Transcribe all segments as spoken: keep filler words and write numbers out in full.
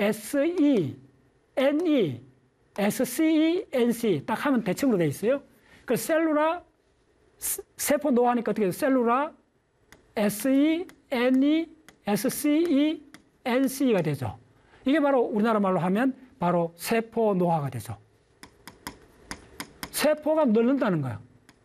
S E N E S C E N C 딱 하면 대칭으로 되어 있어요. 그래서 셀룰라 세포 노화니까 어떻게 돼요? 셀룰라 S E N E S C E N C가 되죠. 이게 바로 우리나라 말로 하면 바로 세포 노화가 되죠. 세포가 늙는다는 거예요.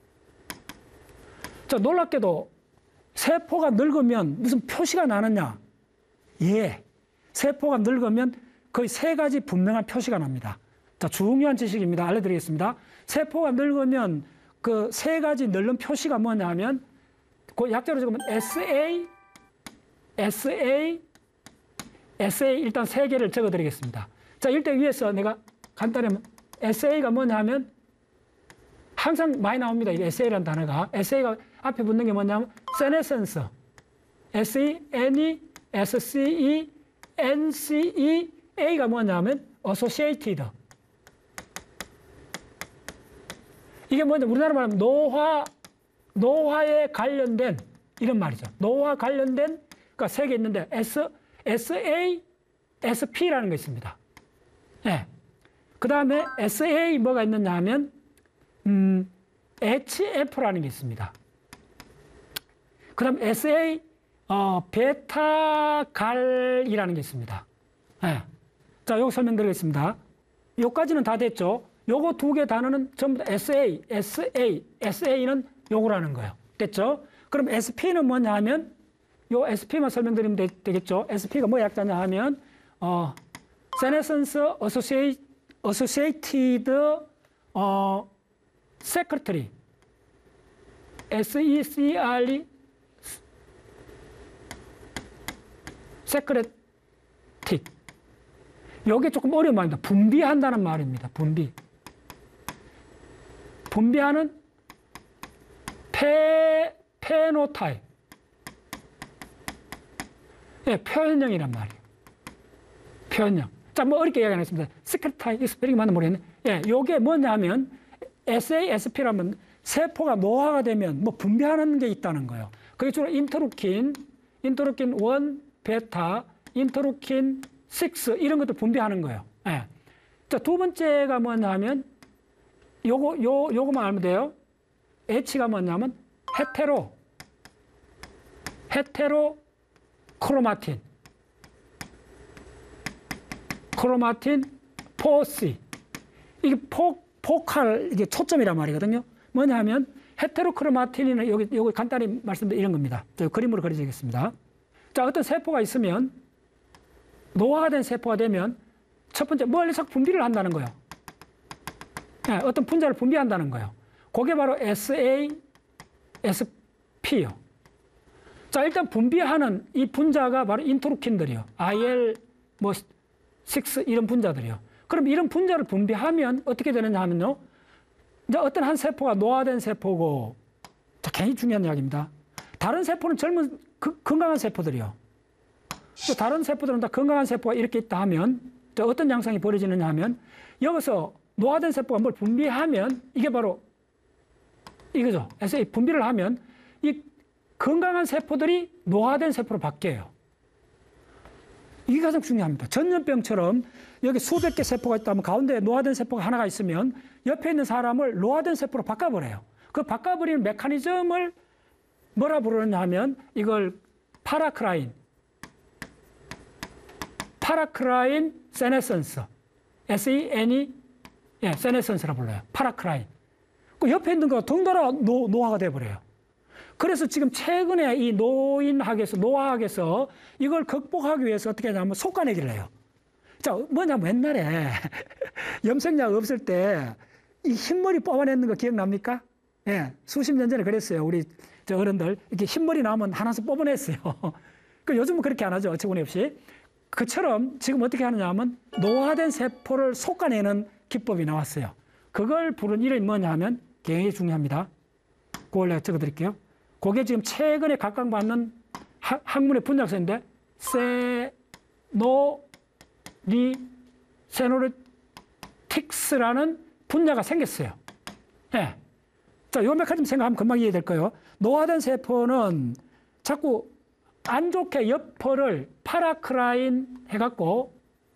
자, 놀랍게도 세포가 늙으면 무슨 표시가 나느냐? 예. 세포가 늙으면 거의 세 가지 분명한 표시가 납니다. 자, 중요한 지식입니다. 알려드리겠습니다. 세포가 늙으면 그 세 가지 늙는 표시가 뭐냐면, 그 약자로 적으면 S A, S A, S A 일단 세 개를 적어 드리겠습니다. 자, 일단 위에서 내가 간단히 하면 S A가 뭐냐면, 항상 많이 나옵니다. 이 S A라는 단어가. S A가 앞에 붙는 게 뭐냐면, senescence. S E N E S C E N C E A가 뭐냐면, associated. 이게 뭐냐, 우리나라 말하면 노화, 노화에 관련된, 이런 말이죠. 노화 관련된, 그러니까 세 개 있는데, S, S A, S P라는 거 있습니다. 예. 그 다음에 S A 뭐가 있느냐 하면, 음, H F라는 게 있습니다. 그 다음 S A, 어, 베타갈이라는 게 있습니다. 예. 자, 요거 설명드리겠습니다. 요까지는 다 됐죠. 요거 두 개 단어는 전부 다 S A, S A, S A는 요거라는 거예요. 됐죠? 그럼 S P는 뭐냐 하면, 요 S P만 설명드리면 되, 되겠죠? S P가 뭐 약자냐 하면, 어, senescence associated, associated, 어, secretary. S E C R E, secretic. 요게 조금 어려운 말입니다. 분비한다는 말입니다. 분비. 분비하는 페, 페노타입. 예, 표현형이란 말이에요. 표현형. 자, 뭐 어렵게 이야기 안 했습니다. 스크립타입, 스페링 맞는 모르겠네. 예, 요게 뭐냐면, S A S P라면 세포가 노화가 되면 뭐 분비하는 게 있다는 거예요. 그게 주로 인터루킨, 인터루킨 일, 베타, 인터루킨 육, 이런 것들 분비하는 거예요. 예. 자, 두 번째가 뭐냐면, 요거, 요, 요거만 알면 돼요. H가 뭐냐면, 헤테로, 헤테로 크로마틴, 크로마틴 사 씨. 이게 포, 포칼, 이게 초점이란 말이거든요. 뭐냐 하면, 헤테로크로마틴은 여기, 여기 간단히 말씀드린 이런 겁니다. 저 그림으로 그려주겠습니다. 자, 어떤 세포가 있으면, 노화가 된 세포가 되면, 첫 번째, 멀리 자꾸 분비를 한다는 거예요. 네, 어떤 분자를 분비한다는 거예요. 그게 바로 S A, S P요. 자, 일단 분비하는 이 분자가 바로 인터루킨들이요. I L, 뭐, 육, 이런 분자들이요. 그럼 이런 분자를 분비하면 어떻게 되느냐 하면요. 이제 어떤 한 세포가 노화된 세포고, 자, 굉장히 중요한 이야기입니다. 다른 세포는 젊은, 그, 건강한 세포들이요. 다른 세포들은 다 건강한 세포가 이렇게 있다 하면, 어떤 양상이 벌어지느냐 하면, 여기서 노화된 세포가 뭘 분비하면, 이게 바로 이거죠. S A 분비를 하면, 이 건강한 세포들이 노화된 세포로 바뀌어요. 이게 가장 중요합니다. 전염병처럼 여기 수백 개 세포가 있다면 가운데 노화된 세포가 하나가 있으면 옆에 있는 사람을 노화된 세포로 바꿔버려요. 그 바꿔버리는 메커니즘을 뭐라 부르느냐 하면 이걸 파라크라인, 파라크라인 세네센스, S E N E, 예, 세네센스라 불러요. 파라크라인. 그 옆에 있는 거 덩달아 노, 노화가 돼버려요. 그래서 지금 최근에 이 노인학에서, 노화학에서 이걸 극복하기 위해서 어떻게 하냐면 속가내기를 해요. 자, 뭐냐면 옛날에 염색약 없을 때 이 흰머리 뽑아내는 거 기억납니까? 예, 수십 년 전에 그랬어요. 우리 저 어른들. 이렇게 흰머리 나오면 하나씩 뽑아냈어요. 그 요즘은 그렇게 안 하죠. 어처구니 없이. 그처럼 지금 어떻게 하느냐 하면 노화된 세포를 속가내는 기법이 나왔어요. 그걸 부른 이름이 뭐냐 하면 굉장히 중요합니다. 그걸 내가 적어드릴게요. 그게 지금 최근에 각광받는 하, 학문의 분야서인데 세노리 세노리틱스라는 분야가 생겼어요. 예. 자, 요 메커니즘 생각하면 금방 이해될 거예요. 노화된 세포는 자꾸 안 좋게 여포를 파라크라인 해갖고